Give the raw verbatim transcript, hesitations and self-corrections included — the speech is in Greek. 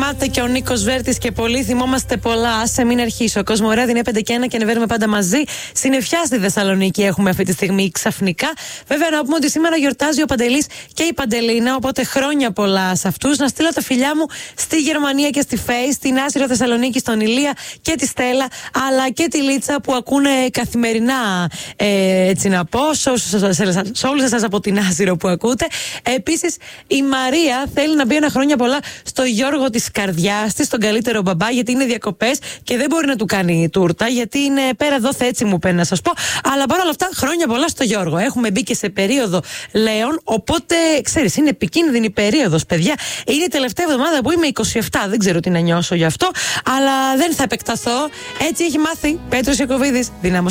Μάθε και ο Νίκος Βέρτης και πολύ θυμόμαστε πολλά. Σε μην αρχίσω. Κοσμοράδι είναι πέντε και ένα και ανεβαίνουμε πάντα μαζί. Συννεφιά στη Θεσσαλονίκη έχουμε αυτή τη στιγμή ξαφνικά. Βέβαια, να πούμε ότι σήμερα γιορτάζει ο Παντελής και η Παντελίνα. Οπότε χρόνια πολλά σε αυτούς. Να στείλω τα φιλιά μου στη Γερμανία και στη Φέη, στην Άσυρο Θεσσαλονίκη, στον Ηλία και τη Στέλλα, αλλά και τη Λίτσα που ακούνε καθημερινά. Ε, έτσι να πω, σε όλους εσάς από την Άσυρο που ακούτε. Επίσης, η Μαρία θέλει να πει ένα χρόνια πολλά στο Γιώργο της καρδιάς της, τον καλύτερο μπαμπά, γιατί είναι διακοπές και δεν μπορεί να του κάνει τούρτα, γιατί είναι πέρα δόθε, έτσι μου παίρνει να σας πω. Αλλά παρόλα αυτά, χρόνια πολλά στο Γιώργο. Έχουμε μπει και σε περίοδο Λέων, οπότε ξέρεις, είναι επικίνδυνη περίοδος, παιδιά. Είναι η τελευταία εβδομάδα που είμαι είκοσι επτά, δεν ξέρω τι να νιώσω γι' αυτό, αλλά δεν θα επεκταθώ. Έτσι έχει μάθει Πέτρος Ιακωβίδης. Δύναμος.